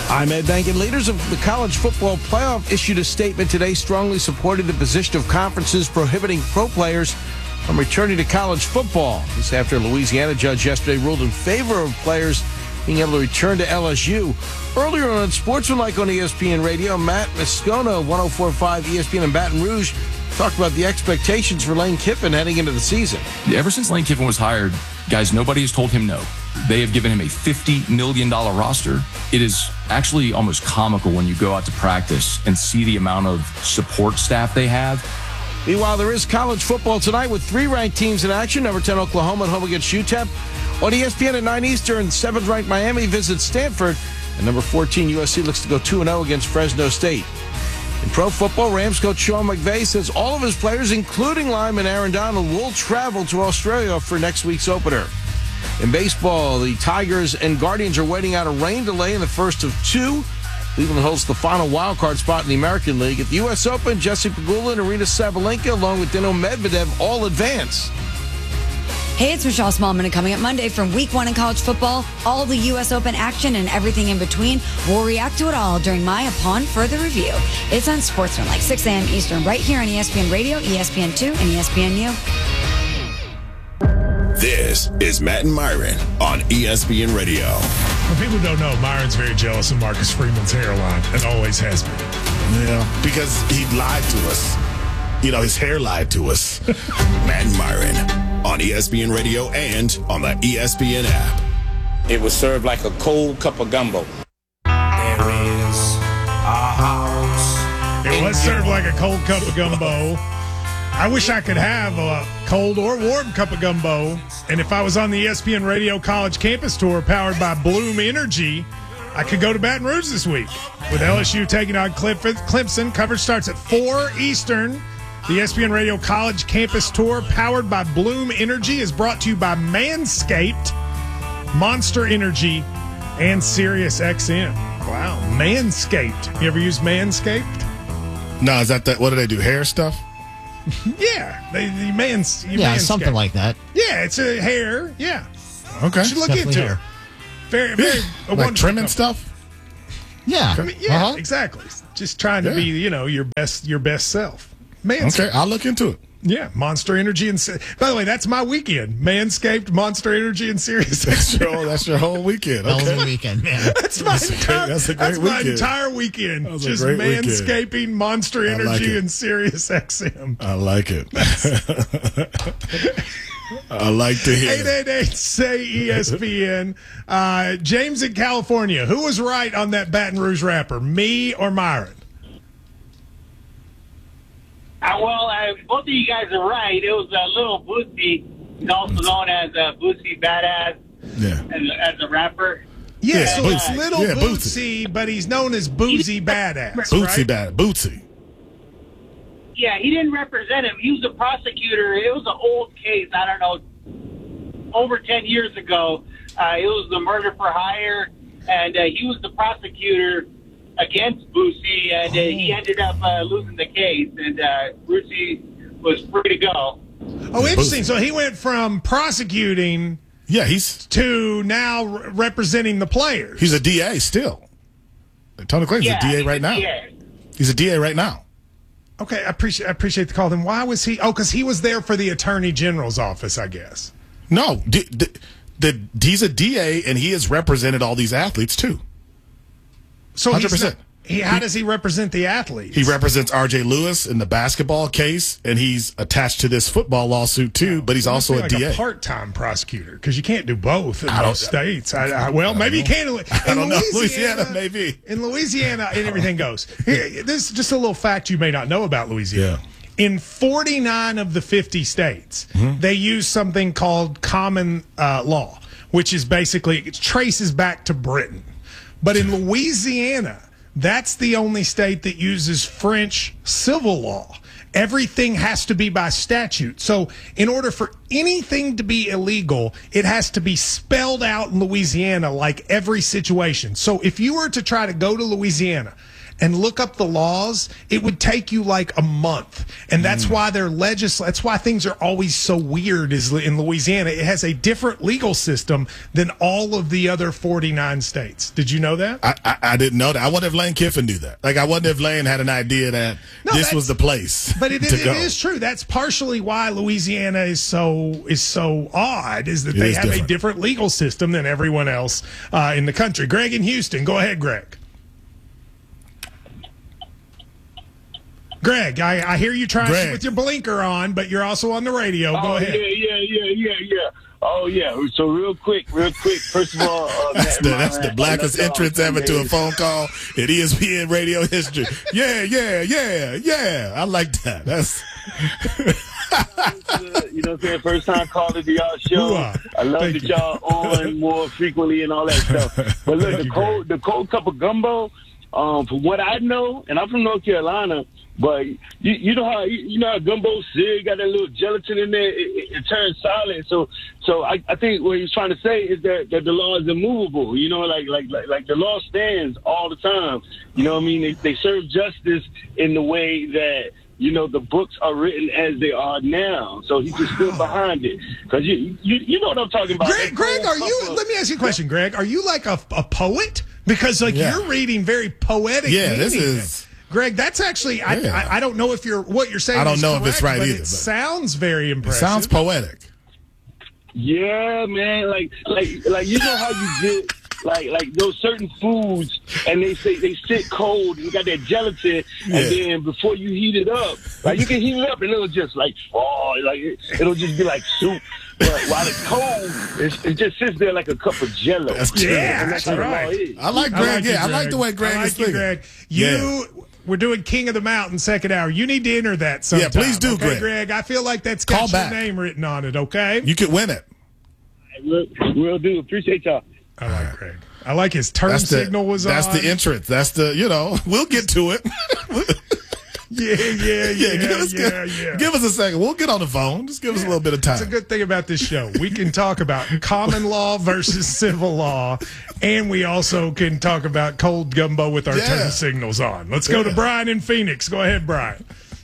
I'm Ed Bankin. Leaders of the college football playoff issued a statement today strongly supporting the position of conferences prohibiting pro players from returning to college football. This after a Louisiana judge yesterday ruled in favor of players being able to return to LSU. Earlier on Sportsmanlike on ESPN Radio, Matt Moscona of 104.5 ESPN in Baton Rouge talked about the expectations for Lane Kiffin heading into the season. Ever since Lane Kiffin was hired, guys, nobody has told him no. They have given him a $50 million roster. It is actually almost comical when you go out to practice and see the amount of support staff they have. Meanwhile, there is college football tonight with 3 ranked teams in action. Number 10, Oklahoma at home against UTEP. On ESPN at 9 Eastern, 7th-ranked Miami visits Stanford. And number 14, USC looks to go 2-0 against Fresno State. In pro football, Rams coach Sean McVay says all of his players, including lineman Aaron Donald, will travel to Australia for next week's opener. In baseball, the Tigers and Guardians are waiting out a rain delay in the first of 2. Cleveland holds the final wildcard spot in the American League. At the U.S. Open, Jesse Pegula and Arina Sabalenka, along with Dino Medvedev, all advance. Hey, it's Michelle Smallman, and coming up Monday from Week 1 in college football, all the U.S. Open action and everything in between. We'll react to it all during my Upon Further Review. It's on Sportsmanlike, 6 a.m. Eastern, right here on ESPN Radio, ESPN2, and ESPNU. This is Matt and Myron on ESPN Radio. For people who don't know, Myron's very jealous of Marcus Freeman's hairline and always has been. Yeah, because he lied to us. You know, his hair lied to us. Matt and Myron on ESPN Radio and on the ESPN app. It was served like a cold cup of gumbo. There is a house. It was served like a cold cup of gumbo. I wish I could have a cold or warm cup of gumbo. And if I was on the ESPN Radio College Campus Tour powered by Bloom Energy, I could go to Baton Rouge this week with LSU taking on Clemson. Coverage starts at 4 Eastern. The ESPN Radio College Campus Tour powered by Bloom Energy is brought to you by Manscaped, Monster Energy, and SiriusXM. Wow, Manscaped. You ever use Manscaped? No, is that what do they do? Hair stuff? Yeah, something like that. Yeah, it's a hair. Yeah, okay. You should look Definitely into hair. it. Very, very like trimming stuff. Yeah, I mean, yeah, exactly. Just trying to be, your best self. Okay, I'll look into it. Yeah, Monster Energy and by the way, that's my weekend. Manscaped, Monster Energy, and Sirius. That's your whole weekend. Okay. That was a weekend, man. That's my entire weekend. Just manscaping, weekend. Monster Energy, and Sirius XM. I like it. I like to hear 888-SAY-ESPN. James in California. Who was right on that Baton Rouge rapper, me or Myron? Both of you guys are right. It was Little Boosie. He's also known as Boosie Badass as a rapper. Yeah, so it's Little Boosie, but he's known as Boosie Badass, Boosie Badass. Boosie. Yeah, he didn't represent him. He was a prosecutor. It was an old case. I don't know, over 10 years ago. It was the murder for hire, and he was the prosecutor against Boosie, and he ended up losing the case, and Boosie was free to go. Oh, interesting. So he went from prosecuting to now representing the players. He's a DA still. Tony Clayton's a DA right now. He's a DA right now. Okay, I appreciate the call. Then why was he? Oh, because he was there for the Attorney General's office, I guess. No, he's a DA, and he has represented all these athletes, too. So 100%. How does he represent the athletes? He represents R.J. Lewis in the basketball case, and he's attached to this football lawsuit too. But he's also a DA, a part-time prosecutor, because you can't do both in most states. Maybe you can. I don't know. Louisiana, maybe. In Louisiana, and everything goes. Here, this is just a little fact you may not know about Louisiana. Yeah. In 49 of the 50 states, they use something called common law, which is basically it traces back to Britain. But in Louisiana, that's the only state that uses French civil law. Everything has to be by statute. So in order for anything to be illegal, it has to be spelled out in Louisiana like every situation. So if you were to try to go to Louisiana and look up the laws, it would take you like a month. And that's why that's why things are always so weird is in Louisiana. It has a different legal system than all of the other 49 states. Did you know that? I didn't know that. I wonder if Lane Kiffin knew that. Like, I wonder if Lane had an idea that this was the place. But it is true. That's partially why Louisiana is so odd, is that they have a different legal system than everyone else in the country. Greg in Houston. Go ahead, Greg. Greg, I hear you trying with your blinker on, but you're also on the radio. Go ahead. Yeah. Oh, yeah. So real quick. First of all, that's the blackest entrance ever to a phone call in ESPN radio history. Yeah. I like that. That's. You know what I'm saying? First time calling to y'all show. I love that y'all on more frequently and all that stuff. But look, the cold cup of gumbo, from what I know, and I'm from North Carolina, but you know how gumbo cereal got that little gelatin in there, it turns solid. So I think what he's trying to say is that the law is immovable. You know, like the law stands all the time. You know what I mean? They serve justice in the way that, you know, the books are written as they are now. So he just stood behind it. Because you know what I'm talking about. Greg, let me ask you a question, Greg. Are you like a poet? Because you're reading very poetic. Yeah, this is. Greg, that's actually, I don't know if what you're saying I don't know correct, if it's right but either. It sounds very impressive. It sounds poetic. Yeah, man. Like you know how you get like those certain foods, and they say they sit cold and you got that gelatin, and then before you heat it up, like you can heat it up and it'll just like fall, like it'll just be like soup. But while it's cold, it just sits there like a cup of Jello. That's true. Yeah, that's right. I like Greg. I like the way Greg is thinking. Greg. We're doing King of the Mountain second hour. You need to enter that sometime. Yeah, please do, okay, Greg. I feel like that's got your name written on it, okay? You could win it. We'll do. Appreciate y'all. I like Greg. I like his turn signal was on. That's the entrance. That's the, we'll get to it. Give us a second. We'll get on the phone. Just give us a little bit of time. That's a good thing about this show. We can talk about common law versus civil law, and we also can talk about cold gumbo with our turn signals on. Let's go to Brian in Phoenix. Go ahead, Brian.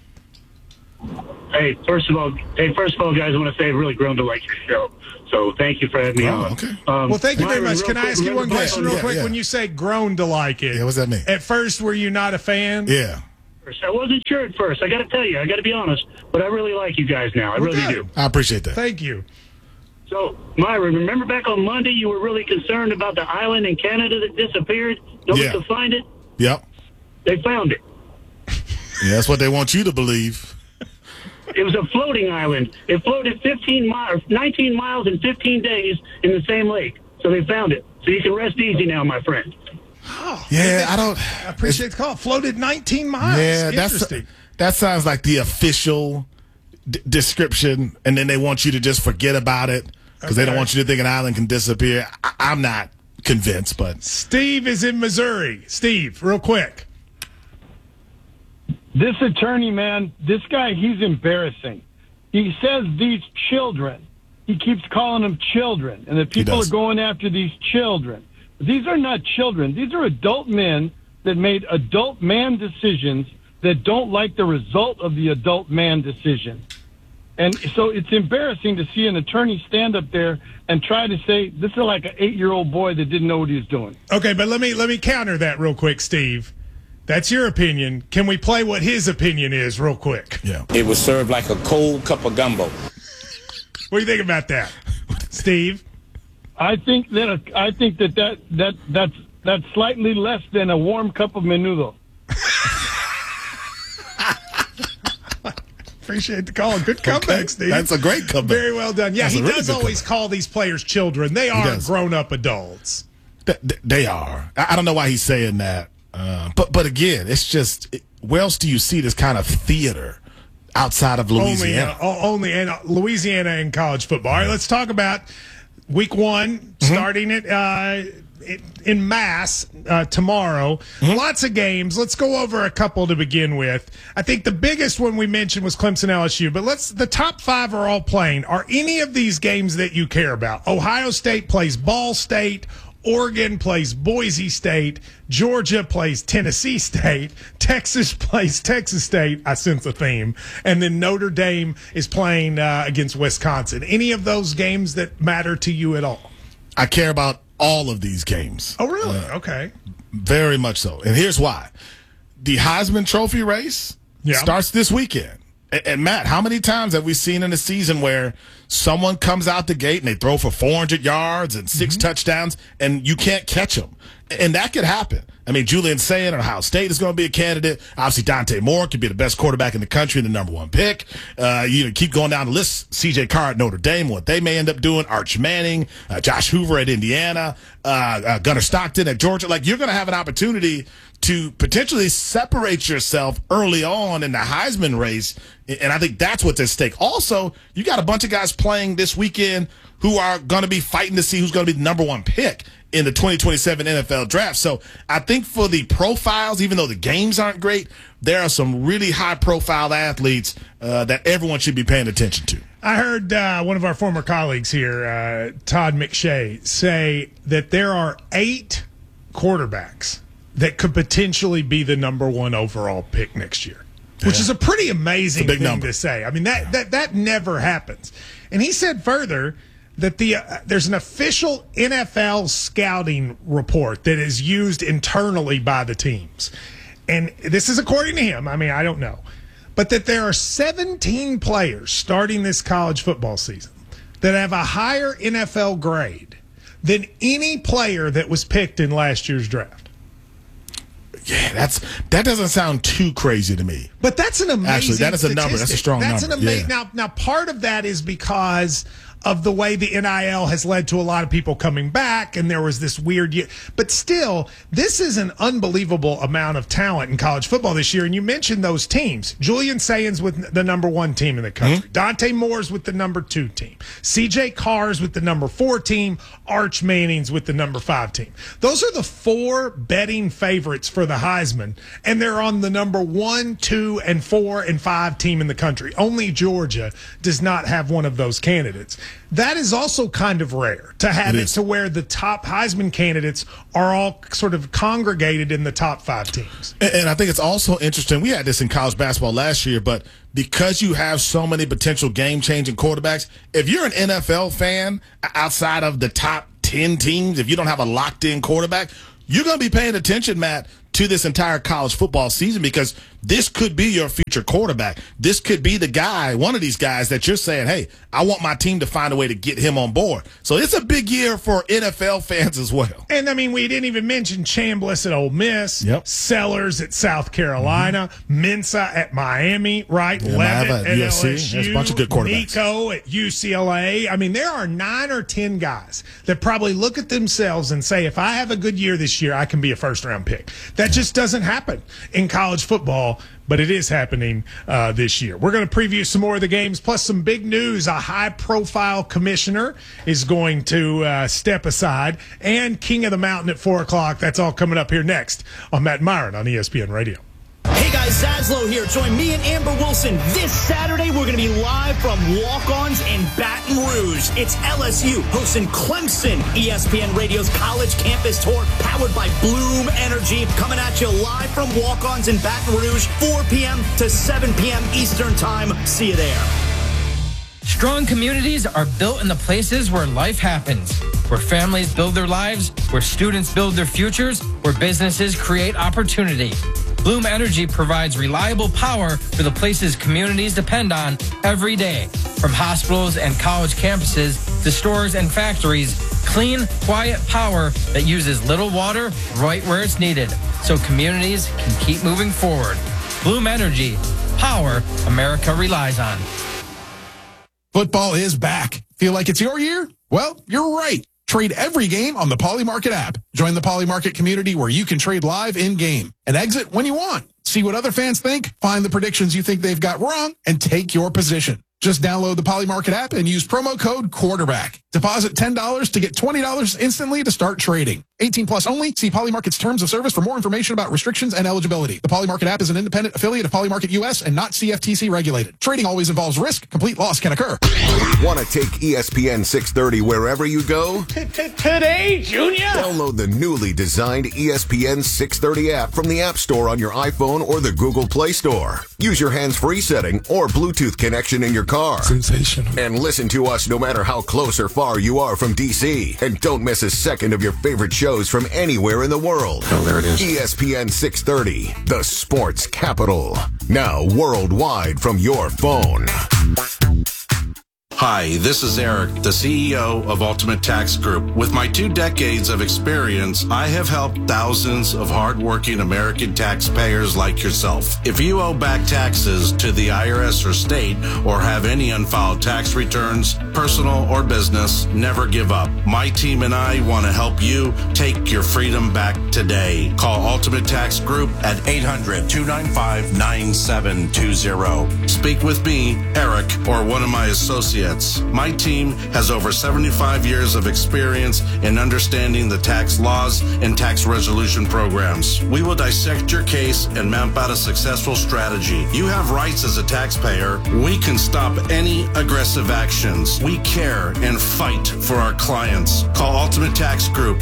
Hey, first of all, guys, I want to say I've really grown to like your show. So thank you for having me on. Okay. Well, thank you very much. Can I ask you one question real quick? When you say grown to like it, what's that mean? At first, were you not a fan? Yeah. I wasn't sure at first. I got to tell you. I got to be honest. But I really like you guys now. I really do. I appreciate that. Thank you. So, Myron, remember back on Monday you were really concerned about the island in Canada that disappeared? Nobody could find it? Yep. They found it. Yeah, that's what they want you to believe. It was a floating island. It floated 19 miles in 15 days in the same lake. So they found it. So you can rest easy now, my friend. Oh, I appreciate the call. Floated 19 miles. Yeah, interesting. That sounds like the official description, and then they want you to just forget about it because they don't want you to think an island can disappear. I'm not convinced, but Steve is in Missouri. Steve, real quick. This attorney, man, this guy, he's embarrassing. He says these children. He keeps calling them children, and the people are going after these children. These are not children. These are adult men that made adult man decisions that don't like the result of the adult man decision. And so it's embarrassing to see an attorney stand up there and try to say this is like an 8-year-old boy that didn't know what he was doing. Okay, but let me counter that real quick, Steve. That's your opinion. Can we play what his opinion is real quick? Yeah. It was served like a cold cup of gumbo. What do you think about that, Steve? I think that's slightly less than a warm cup of menudo. Appreciate the call. Good comeback, Steve. That's a great comeback. Very well done. Yeah, he does always call these players children. They are grown-up adults. They are. I don't know why he's saying that. But again, it's just, where else do you see this kind of theater outside of Louisiana? Only in Louisiana in college football. All right, let's talk about week one, starting it in mass tomorrow. Lots of games. Let's go over a couple to begin with. I think the biggest one we mentioned was Clemson LSU, but the top 5 are all playing. Are any of these games that you care about? Ohio State plays Ball State. Oregon plays Boise State. Georgia plays Tennessee State. Texas plays Texas State. I sense a theme. And then Notre Dame is playing against Wisconsin. Any of those games that matter to you at all? I care about all of these games. Oh, really? Okay. Very much so. And here's why. The Heisman Trophy race starts this weekend. And Matt, how many times have we seen in a season where someone comes out the gate and they throw for 400 yards and 6 touchdowns and you can't catch them? And that could happen. I mean, Julian Sayin at Ohio State is going to be a candidate. Obviously, Dante Moore could be the best quarterback in the country and the number 1 pick. You keep going down the list. C.J. Carr at Notre Dame, what they may end up doing. Arch Manning, Josh Hoover at Indiana, Gunnar Stockton at Georgia. Like, you're going to have an opportunity to potentially separate yourself early on in the Heisman race. And I think that's what's at stake. Also, you got a bunch of guys playing this weekend who are going to be fighting to see who's going to be the number 1 pick in the 2027 NFL draft. So I think for the profiles, even though the games aren't great, there are some really high-profile athletes that everyone should be paying attention to. I heard one of our former colleagues here, Todd McShay, say that there are 8 quarterbacks that could potentially be the number 1 overall pick next year, which is a pretty amazing thing to say. I mean, that never happens. And he said further that there's an official NFL scouting report that is used internally by the teams. And this is according to him. I mean, I don't know. But that there are 17 players starting this college football season that have a higher NFL grade than any player that was picked in last year's draft. Yeah, that doesn't sound too crazy to me. But that's an amazing Actually, that is a number. That's a strong number. Now, part of that is because of the way the NIL has led to a lot of people coming back, and there was this weird year. But still, this is an unbelievable amount of talent in college football this year. And you mentioned those teams. Julian Sayin's with the number 1 team in the country. Dante Moore's with the number 2 team. C.J. Carr's with the number 4 team. Arch Manning's with the number 5 team. Those are the 4 betting favorites for the Heisman, and they're on the number 1, 2, and 4, and 5 team in the country. Only Georgia does not have one of those candidates. That is also kind of rare to have it to where the top Heisman candidates are all sort of congregated in the top 5 teams. And I think it's also interesting. We had this in college basketball last year, but because you have so many potential game-changing quarterbacks, if you're an NFL fan outside of the top 10 teams, if you don't have a locked-in quarterback, you're going to be paying attention, Matt, to this entire college football season because this could be your future quarterback. This could be the guy, one of these guys that you're saying, hey, I want my team to find a way to get him on board. So it's a big year for NFL fans as well. And, I mean, we didn't even mention Chambliss at Ole Miss, Sellers at South Carolina, Mensah at Miami, right? Levitt at USC. LSU. There's a bunch of good quarterbacks. Nico at UCLA. I mean, there are 9 or 10 guys that probably look at themselves and say, if I have a good year this year, I can be a first-round pick. That just doesn't happen in college football, but it is happening this year. We're going to preview some more of the games, plus some big news. A high-profile commissioner is going to step aside, and King of the Mountain at 4 o'clock. That's all coming up here next on Matt Myron on ESPN Radio. Hey guys, Zaslow here. Join me and Amber Wilson this Saturday. We're going to be live from Walk-Ons in Baton Rouge. It's LSU hosting Clemson. ESPN Radio's College Campus Tour, powered by Bloom Energy, coming at you live from Walk-Ons in Baton Rouge, 4 p.m. to 7 p.m. Eastern Time. See you there. Strong communities are built in the places where life happens, where families build their lives, where students build their futures, where businesses create opportunity. Bloom Energy provides reliable power for the places communities depend on every day. From hospitals and college campuses to stores and factories, clean, quiet power that uses little water right where it's needed, so communities can keep moving forward. Bloom Energy, power America relies on. Football is back. Feel like it's your year? Well, you're right. Trade every game on the Poly Market app. Join the Poly Market community where you can trade live in-game and exit when you want. See what other fans think, find the predictions you think they've got wrong, and take your position. Just download the Poly Market app and use promo code QUARTERBACK. Deposit $10 to get $20 instantly to start trading. 18 plus only. See Poly Market's terms of service for more information about restrictions and eligibility. The Poly Market app is an independent affiliate of Poly Market US and not CFTC regulated. Trading always involves risk. Complete loss can occur. Want to take ESPN 630 wherever you go? Today, Junior! Download the newly designed ESPN 630 app from the App Store on your iPhone or the Google Play Store. Use your hands-free setting or Bluetooth connection in your car. Sensational. And listen to us no matter how close or far you are from DC. And don't miss a second of your favorite shows from anywhere in the world. Oh, there it is. ESPN 630, the sports capital. Now worldwide from your phone. Hi, this is Eric, the CEO of Ultimate Tax Group. With my 2 decades of experience, I have helped thousands of hardworking American taxpayers like yourself. If you owe back taxes to the IRS or state or have any unfiled tax returns, personal or business, never give up. My team and I want to help you take your freedom back today. Call Ultimate Tax Group at 800-295-9720. Speak with me, Eric, or one of my associates. My team has over 75 years of experience in understanding the tax laws and tax resolution programs. We will dissect your case and map out a successful strategy. You have rights as a taxpayer. We can stop any aggressive actions. We care and fight for our clients. Call Ultimate Tax Group,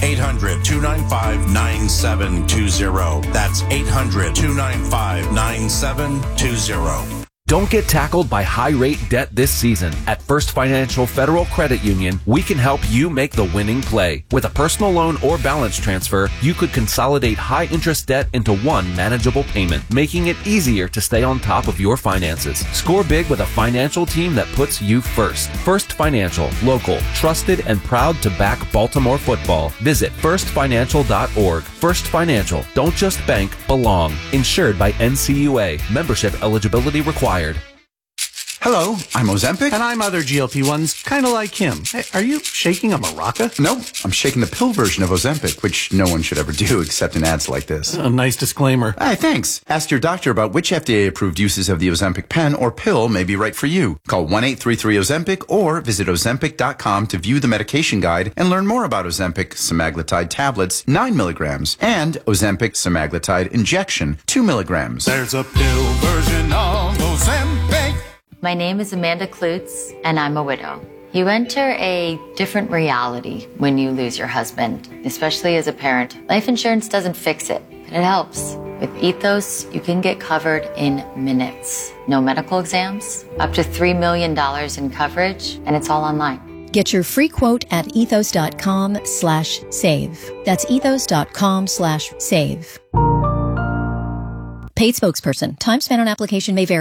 800-295-9720. That's 800-295-9720. Don't get tackled by high-rate debt this season. At First Financial Federal Credit Union, we can help you make the winning play. With a personal loan or balance transfer, you could consolidate high-interest debt into one manageable payment, making it easier to stay on top of your finances. Score big with a financial team that puts you first. First Financial, local, trusted, and proud to back Baltimore football. Visit firstfinancial.org. First Financial, don't just bank, belong. Insured by NCUA. Membership eligibility required. Hello, I'm Ozempic. And I'm other GLP-1s, kind of like him. Hey, are you shaking a maraca? No, I'm shaking the pill version of Ozempic, which no one should ever do except in ads like this. A nice disclaimer. Hey, thanks. Ask your doctor about which FDA-approved uses of the Ozempic pen or pill may be right for you. Call 1-833-OZEMPIC or visit Ozempic.com to view the medication guide and learn more about Ozempic semaglutide tablets, 9 milligrams, and Ozempic semaglutide injection, 2 milligrams. There's a pill version of Ozempic. My name is Amanda Klutz, and I'm a widow. You enter a different reality when you lose your husband, especially as a parent. Life insurance doesn't fix it, but it helps. With Ethos, you can get covered in minutes. No medical exams, up to $3 million in coverage, and it's all online. Get your free quote at ethos.com/save. That's ethos.com/save. Paid spokesperson. Time spent on application may vary.